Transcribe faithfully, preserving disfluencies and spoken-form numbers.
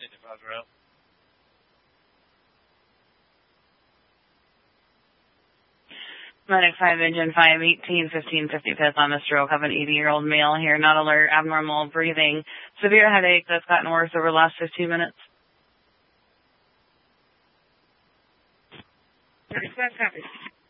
eighty-five route. Medic five, engine five, eighteen fifteen fifty-fifth on a stroke of an eighty-year-old male here. Not alert, abnormal breathing, severe headache that's gotten worse over the last fifteen minutes. thirty-five, copy.